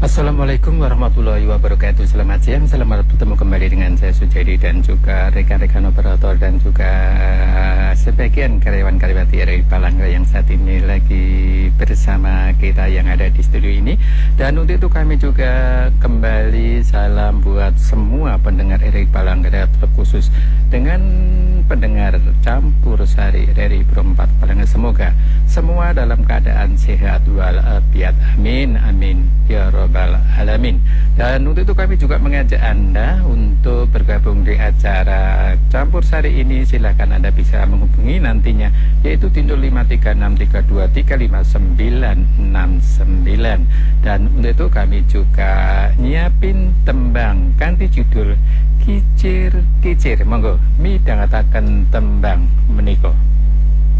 Assalamualaikum warahmatullahi wabarakatuh. Selamat siang, selamat bertemu kembali dengan saya Sujadi dan juga rekan-rekan operator dan juga sebagian karyawan-karyawati RRI Palangga yang saat ini lagi bersama kita yang ada di studio ini. Dan untuk itu kami juga kembali salam buat semua pendengar RRI Palangga, terkhusus dengan pendengar campur sari RRI Pro 4 Palangga. Semoga semua dalam keadaan sehat walafiat. Amin amin ya rabbal alamin. Dan untuk itu kami juga mengajak Anda untuk bergabung di acara campur sari ini. Silahkan Anda bisa menghubungi nantinya, yaitu di 0536323969. Dan untuk itu kami juga nyiapin tembang ganti judul Kicir Kicir. Monggo midhangetaken tembang menika.